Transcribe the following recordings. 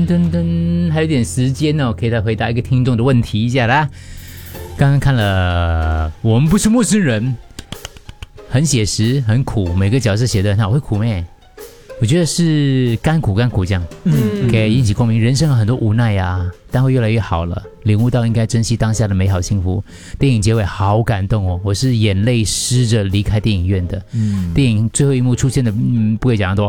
噔，还有点时间哦，可以来回答一个听众的问题一下啦。刚刚看了《我们不是陌生人》，很写实，很苦，每个角色写得很好，会苦咩？我觉得是甘苦这样，可以引起共鸣。人生有很多无奈啊，但会越来越好了，领悟到应该珍惜当下的美好幸福。电影结尾好感动哦，我是眼泪湿着离开电影院的。电影最后一幕出现的，不会讲得多。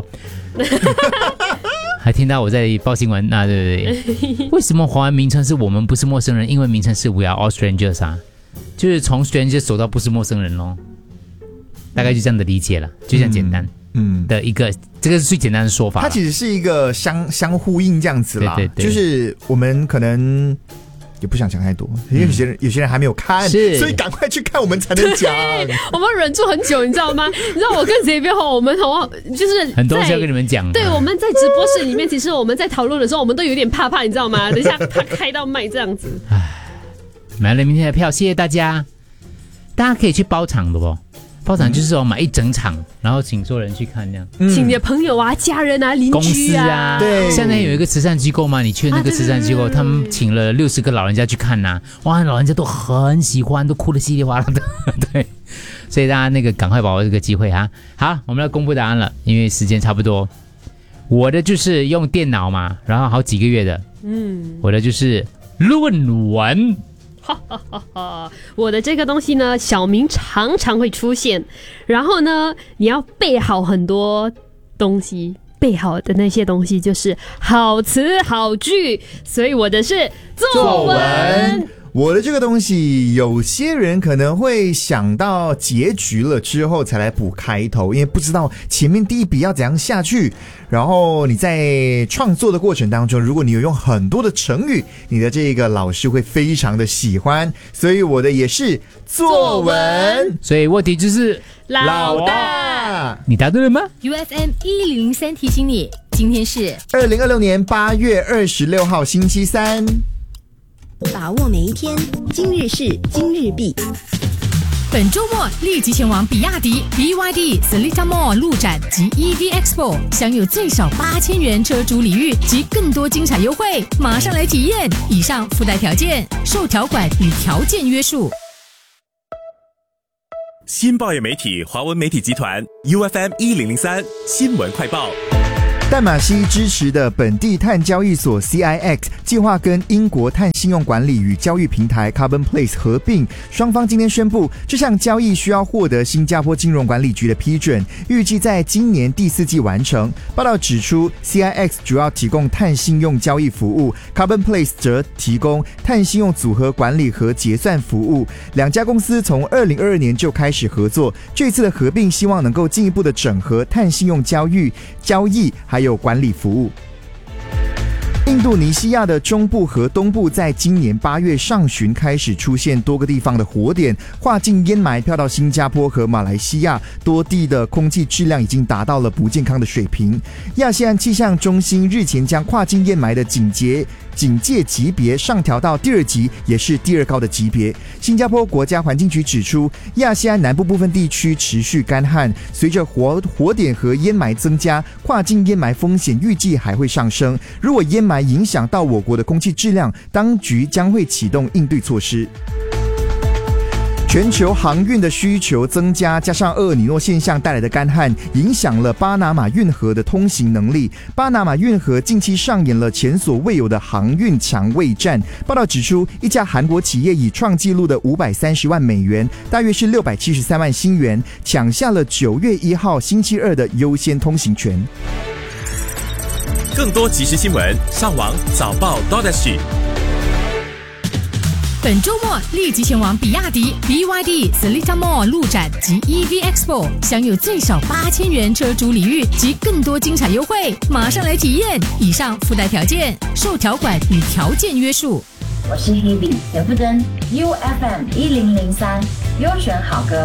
还听到我在报新闻，对。为什么华文名称是我们不是陌生人？英文名称是 We Are All Strangers 啊，就是从 Strangers 走到不是陌生人咯，大概就这样的理解了，就这样简单。的一个，这个是最简单的说法。 它其实是一个相呼应这样子啦， 对， 就是我们可能也不想讲太多，因为有些人还没有看，所以赶快去看我们才能讲。 我们忍住很久，你知道吗？你知道我跟谁边后，我们就是很多事要跟你们讲。 对，我们在直播室里面，其实我们在讨论的时候，我们都有点怕，你知道吗？等一下他开到麦这样子。 买了明天的票，谢谢大家。大家可以去包场的不？包场就是说买一整场，然后请所有人去看这样， 请你的朋友啊、家人啊、邻居啊， 公司啊，对。现在有一个慈善机构嘛，你去那个慈善机构，他们请了60个老人家去看呐，哇，老人家都很喜欢，都哭得稀里哗啦的，对。所以大家那个赶快把握这个机会啊！好，我们要公布答案了，因为时间差不多。我的就是用电脑嘛，然后好几个月的，我的就是论文。 我的这个东西呢，小明常常会出现，然后呢，你要背好很多东西，背好的那些东西就是好词好句，所以我的是作文。 我的这个东西，有些人可能会想到结局了之后才来补开头，因为不知道前面第一笔要怎样下去。然后你在创作的过程当中，如果你有用很多的成语，你的这个老师会非常的喜欢。所以我的也是作文。 所以问题就是老大， 你答对了吗 ？UFM 1003提醒你，今天是 2026年8月26号星期三。 把握每一天，今日事今日毕。 本周末立即前往比亚迪 BYD Seletar Mall 路展及 EV Expo， 享有最少8000元车主礼遇及更多精彩优惠，马上来体验！以上附带条件，受条款与条件约束。 新报业媒体华文媒体集团 UFM 1003新闻快报。 淡马锡支持的本地碳交易所 CIX 计划跟英国碳信用管理与交易平台 Carbon Place 合并，双方今天宣布，这项交易需要获得新加坡金融管理局的批准，预计在今年第4季完成。报道指出 ，CIX 主要提供碳信用交易服务 ，Carbon Place 则提供碳信用组合管理和结算服务。两家公司从2022年就开始合作，这次的合并希望能够进一步的整合碳信用交易还有管理服务。印度尼西亚的中部和东部在今年8月上旬开始出现多个地方的火点，跨境烟霾飘到新加坡和马来西亚，多地的空气质量已经达到了不健康的水平。亚细安气象中心日前将跨境烟霾的警戒级别上调到第2级，也是第2高的级别。新加坡国家环境局指出，亚细安南部部分地区持续干旱，随着火点和烟霾增加，跨境烟霾风险预计还会上升。如果烟霾影响到我国的空气质量，当局将会启动应对措施。全球航运的需求增加，加上厄尔尼诺现象带来的干旱，影响了巴拿马运河的通行能力。巴拿马运河近期上演了前所未有的航运抢位战。报道指出，一家韩国企业以创纪录的$530万，大约是673万新元，抢下了9月1号星期二的优先通行权。 更多即时新闻，上网早报 .SG。 本周末立即前往比亚迪 BYD Seletar Mall 路展及 EV Expo， 享有最少8000元车主礼遇及更多精彩优惠，马上来体验！以上附带条件，受条款与条件约束。 我是 Hebe 田馥甄 ，UFM 1003优选好歌。